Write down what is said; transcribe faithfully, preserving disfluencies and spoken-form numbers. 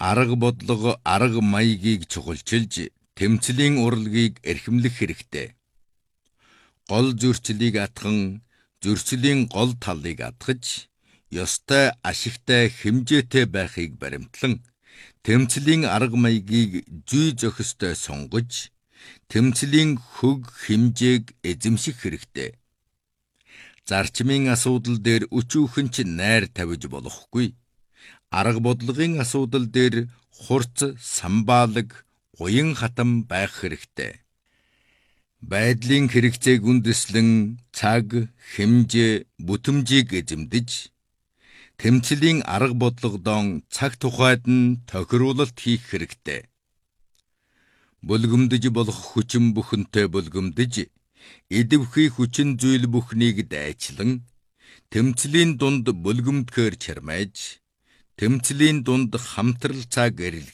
Арга бодлого, арга маягийг чухалчилж, тэмцлийн урлагийг эрхэмлэх хэрэгтэй. Гол зөрчлийг атхан, зөрчлийн гол талыг атгаж, ёстой ашигтай хэмжээтэй байхыг баримтлан, тэмцлийн арга маягийг зүй зохистой сонгож, тэмцлийн хөг хэмжээг эзэмших хэрэгтэй. Зарчмын асуудал дээр өчүүхэн ч найр тавиж болохгүй. Арга бодлогын асуудал дээр хурц, самбаалаг, уян хатам байх хэрэгтэй. Байдлын хэрэгцээг үндэслэн цаг, хэмжээ, бүтэмжийг эзэмдэж, тэмцлийн арга бодлогодон цаг тухайд нь тохируулалт хийх хэрэгтэй. Булгамдж болох хүчин бүхэнтэй булгамдж, эдвэхий хүчин зүйл бүхнийг дайчлан, тэмцлийн дунд булгамдхээр чармайж, тэмцлийн дунд хамтрал цаг